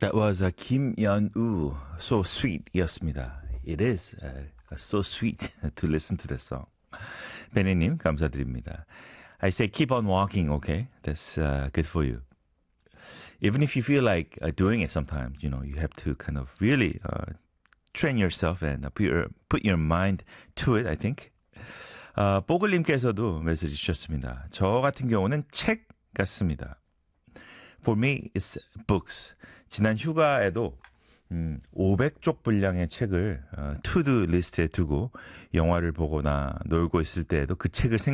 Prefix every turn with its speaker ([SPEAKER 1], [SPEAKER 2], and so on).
[SPEAKER 1] That was Kim Yeon-woo, So Sweet이었습니다. It is so sweet to listen to this song. 베니님 감사드립니다. I say keep on walking, okay? That's good for you. Even if you feel like doing it sometimes, you know, you have to kind of really train yourself and put your mind to it, I think. 뽀글님께서도 메시지 주셨습니다. 저 같은 경우는 책 같습니다. For me, it's books. 지난 휴가에도 500쪽 분량의 책을 to-do 리스트에 두고 영화를 보거나 놀고 있을 때에도 그 책을